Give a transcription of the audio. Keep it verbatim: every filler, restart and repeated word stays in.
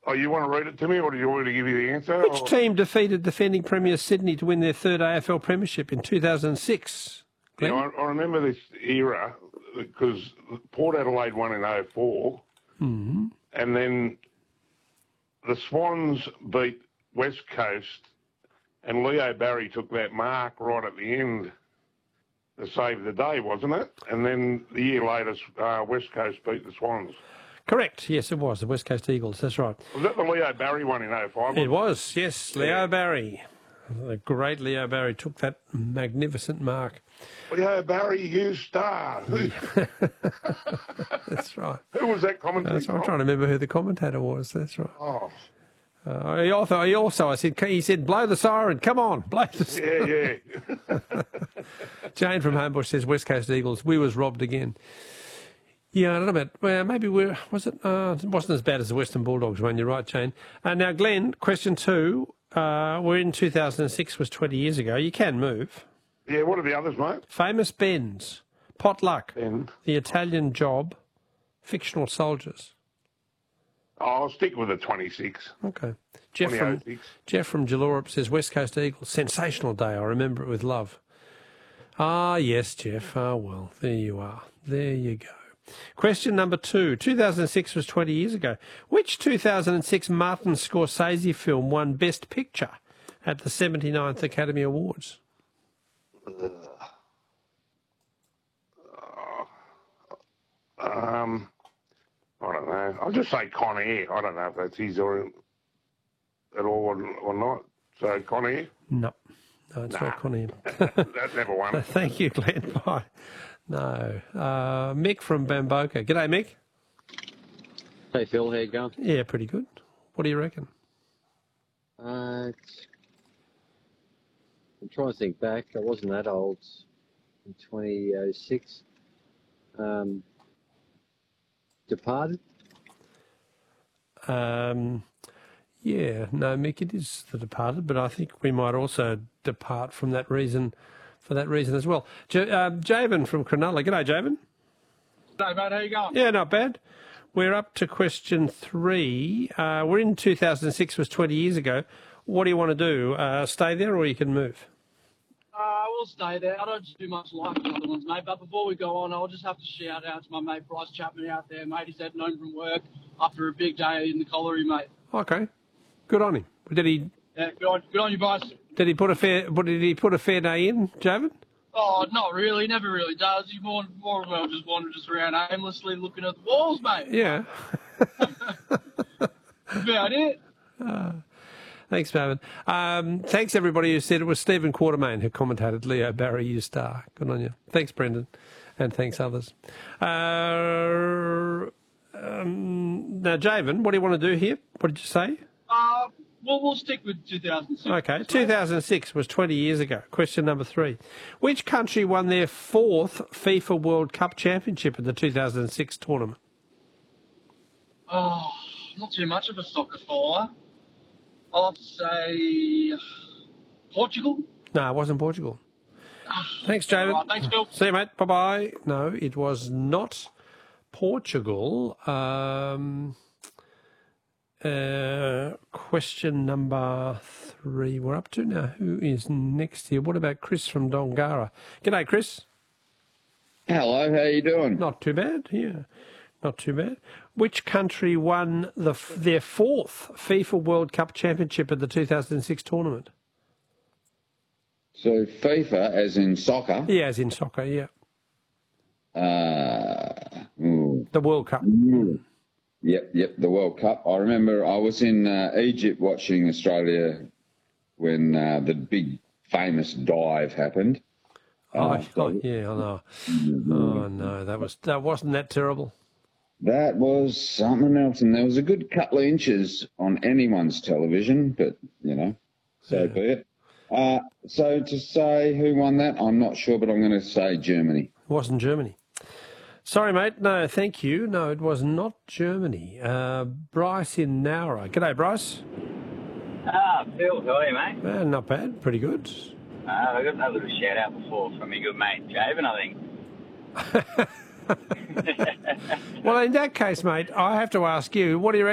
Oh, you want to read it to me, or do you want me to give you the answer? Which or? team defeated defending Premier Sydney to win their third A F L premiership in two thousand six? Yeah, I, I remember this era because Port Adelaide won in oh four, mm-hmm. and then the Swans beat West Coast, and Leo Barry took that mark right at the end to save the day, wasn't it? And then the year later, uh, West Coast beat the Swans. Correct. Yes, it was. The West Coast Eagles. That's right. Was that the Leo Barry one in oh five? It was, yes. Leo yeah. Barry. The great Leo Barry took that magnificent mark. Leo Barry, you star. That's right. Who was that commentator? That's right. I'm trying to remember who the commentator was. That's right. Oh. Uh, he also, he also, I said, he said, blow the siren. Come on, blow the siren. Yeah, yeah. Jane from Homebush says, West Coast Eagles, we was robbed again. Yeah, I don't know about, well, maybe we're, was it, uh, it wasn't as bad as the Western Bulldogs one, you're right, Jane. Uh, now, Glenn, question two, uh, we're in two thousand six, was twenty years ago. You can move. Yeah, what are the others, mate? Famous Ben's, Potluck, Ben. The Italian Job, Fictional Soldiers. Oh, I'll stick with the twenty-six. Okay. Jeff from, Jeff from Jallurup says, West Coast Eagles, sensational day, I remember it with love. Ah, yes, Jeff, ah, well, there you are. There you go. Question number two. two thousand six was twenty years ago. Which two thousand six Martin Scorsese film won Best Picture at the seventy-ninth Academy Awards? Uh, um, I don't know. I'll just say Con Air. I don't know if that's his or at all or, or not. So Con Air? No. No, it's nah. not Con Air. That never won. Thank you, Glenn. Bye. No. Uh, Mick from Bamboka. G'day, Mick. Hey, Phil. How you going? Yeah, pretty good. What do you reckon? Uh, it's, I'm trying to think back. I wasn't that old in twenty oh six. Um, Departed? Um, yeah, no, Mick, it is The Departed, but I think we might also depart from that reason, for that reason as well. J- uh, Javen from Cronulla. G'day, Javen. G'day, mate. How you going? Yeah, not bad. We're up to question three. Uh, we're in two thousand six, was twenty years ago. What do you want to do? Uh, stay there or you can move? Uh, we'll stay there. I don't do much like the other ones, mate. But before we go on, I'll just have to shout out to my mate Bryce Chapman out there, mate. He's heading home from work after a big day in the colliery, mate. Okay, good on him. Did he? Yeah, good on, good on you, Bryce. Did he put a fair? Did he put a fair day in, Javen? Oh, not really. Never really does. He more, more well just wanders around aimlessly looking at the walls, mate. Yeah. That's about it. Uh, thanks, Marvin. Um, thanks, everybody who said it was Stephen Quartermain who commentated Leo Barry, you star. Good on you. Thanks, Brendan. And thanks, others. Uh, um, now, Javen, what do you want to do here? What did you say? Uh, well, we'll stick with two thousand six. Okay, two thousand six was twenty years ago. Question number three. Which country won their fourth FIFA World Cup championship in the two thousand six tournament? Oh, not too much of a soccer follower. I'll have to say Portugal. No, it wasn't Portugal. Thanks, Javen. Right, thanks, Phil. See you, mate. Bye-bye. No, it was not Portugal. Um, uh, question number three. We're up to now. Who is next here? What about Chris from Dongara? G'day, Chris. Hello, how you doing? Not too bad, yeah. Not too bad. Which country won the their fourth FIFA World Cup championship at the two thousand six tournament? So FIFA, as in soccer? Yeah, as in soccer, yeah. Uh, ooh. The World Cup. Ooh. Yep, yep, the World Cup. I remember I was in uh, Egypt watching Australia when uh, the big famous dive happened. Oh, Uh, oh yeah, I know. Oh no, that was that wasn't that terrible. That was something else, and there was a good couple of inches on anyone's television, but, you know, so Yeah. be it. Uh, so to say who won that, I'm not sure, but I'm going to say Germany. It wasn't Germany. Sorry, mate. No, thank you. No, it was not Germany. Uh, Bryce in Nowra. G'day, Bryce. Ah, Phil, how are you, mate? Uh, not bad. Pretty good. Uh, I got a little shout out before from your good mate Javen, I think. Well, in that case, mate, I have to ask you, what do you reckon?